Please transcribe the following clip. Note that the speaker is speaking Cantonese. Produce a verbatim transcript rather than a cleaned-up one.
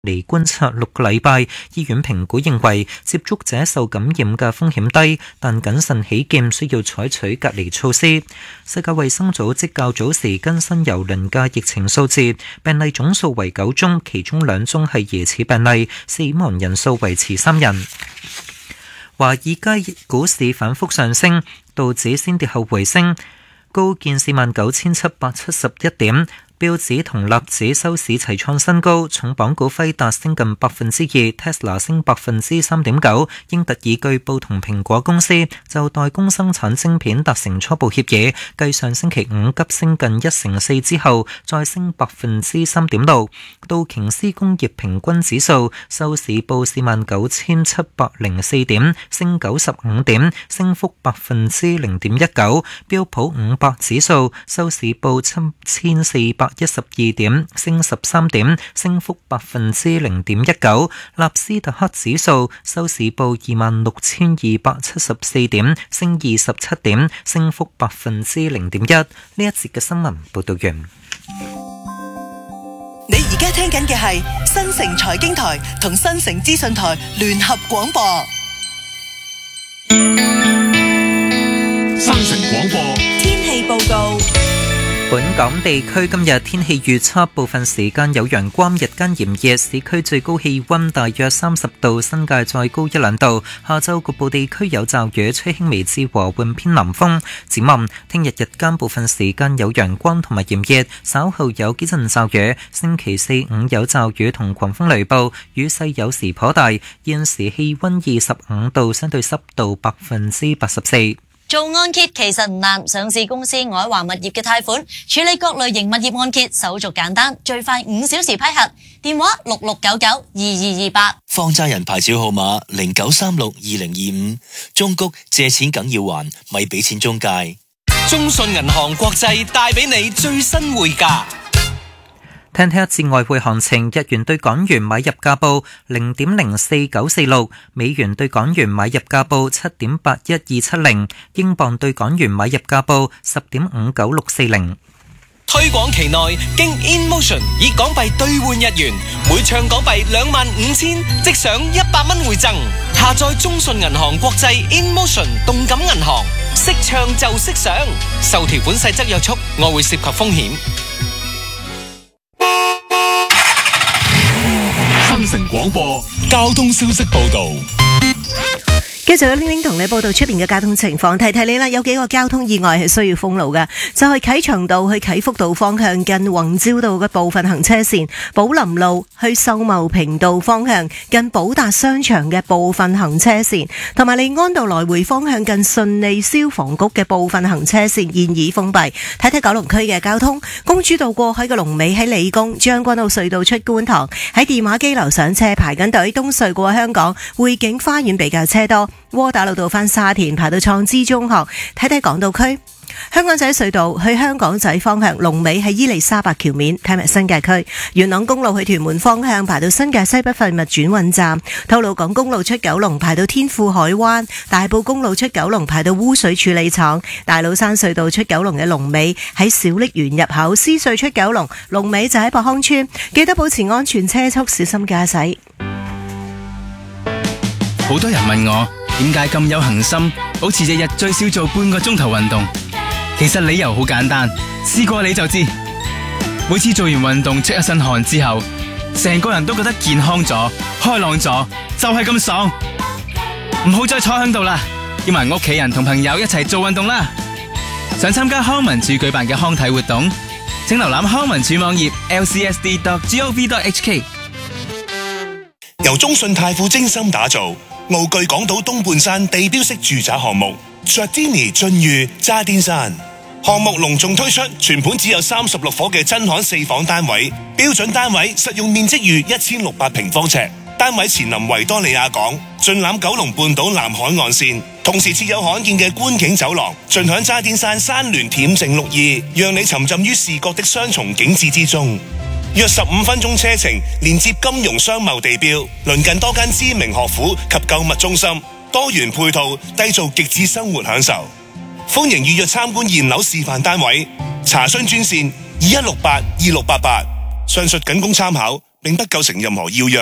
嚟觀察六個禮拜，醫院評估認為接觸者受感染嘅風險低，但謹慎起見需要採取隔離措施。世界衛生組織較早時更新郵輪嘅疫情數字，病例總數為九宗，其中兩宗係疑似病例，死亡人數維持三人。華爾街股市反覆上升，道指先跌後回升，高見四萬九千七百七十一點。標指同納指收市齊創新高，重磅股輝達升近百分之二 ，Tesla 升百分之三點九，英特爾據報同蘋果公司就代工生產晶片達成初步協議，繼上星期五急升近一成四之後，再升百分之三點六。道瓊斯工業平均指數收市報四萬九千七百零四點，升九十五點，升幅百分之零點一九。標普五百指數收市報七千四百一十二點，升十三點，升幅百分之零點一九。納斯達克指數收市報二萬六千二百七十四點，升二十七點，升幅百分之零點一。呢一節嘅新聞報道完。 你而家聽緊嘅係新城財經台同新城資訊台聯合廣播。 新城廣播天氣報告。 本港地區今日天氣預測，部分時間有陽光，日間炎熱，市區最高氣溫大約三十度，新界再高一兩度。下晝局部地區有驟雨，吹輕微至和緩偏南風。展望聽日日間部分時間有陽光同埋炎熱，稍後有幾陣驟雨。星期四五有驟雨同狂風雷暴，雨勢有時頗大。現時氣溫二十五度，相對濕度百分之八十四。 做按揭其實唔難，上市公司愛華物業嘅貸款處理各類型物業按揭，手續簡單，最快五小時批核。電話六六九九二二二八。 放債人牌照號碼零九三六二零二五。中谷借錢梗要還，咪俾錢中介。 中信銀行國際帶俾你最新匯價。 聽聽一次外匯行情，日元對港元買入價報零點零四九四六，美元對港元買入價報七點八一二七零，英鎊對港元買入價報十點五九六四零。 推廣期內，經 InMotion 以港幣兌換日元，每唱港幣兩萬五千，即享一百蚊回贈。下載中信銀行國際 InMotion 動感銀行，識唱就識賞。受條款細則約束，外匯涉及風險。 新城廣播交通消息報道。 繼續有玲玲同你報道出邊嘅交通情況，提提你啦，有幾個交通意外係需要封路嘅，就係啟祥道去啟福道方向近宏照道嘅部分行車線，寶林路去秀茂坪道方向近寶達商場嘅部分行車線，同埋利安道來回方向近順利消防局嘅部分行車線現已封閉。睇睇九龍區嘅交通，公主道過海嘅龍尾喺理工，將軍澳隧道出觀塘，喺電話機樓上車排緊隊，東隧過香港匯景花園比較車多。窩打老道返沙田排到創知中學，睇睇港島區香港仔隧道去香港仔方向龍尾喺伊利沙伯橋面，睇埋新界區元朗公路去屯門方向排到新界西北廢物轉運站，吐露港公路出九龍排到天富海灣，大埔公路出九龍排到污水處理廠，大老山隧道出九龍嘅龍尾喺小瀝源入口，獅隧出九龍龍尾就喺博康村，記得保持安全車速，小心駕駛。 好多人問我點解咁有恒心，好似日日最少做半個鐘頭運動。其實理由好簡單，試過你就知。每次做完運動出一身汗之後，成個人都覺得健康咗、開朗咗，就係咁爽。唔好再坐喺度啦，叫埋屋企人同朋友一齊做運動啦。想參加康文署舉辦嘅康體活動，請瀏覽康文署網頁 l c s d dot gov dot h k。 由中信泰富精心打造傲具港島東半山地標式住宅項目 Giardini 駿譽渣甸山項目隆重推出全盤只有三十六伙嘅真罕四房單位，標準單位實用面積逾一千六百平方尺，單位前臨維多利亞港，盡覽九龍半島南海岸線，同時設有罕見嘅觀景走廊，盡享渣甸山山巒恬靜綠意，讓你沉浸於視覺的雙重景致之中。約十五分鐘車程，連接金融商貿地標，鄰近多間知名學府及購物中心，多元配套，締造極致生活享受。歡迎預約參觀現樓示範單位，查詢專線二一六八二六八八。上述僅供參考， 並不構成任何要約、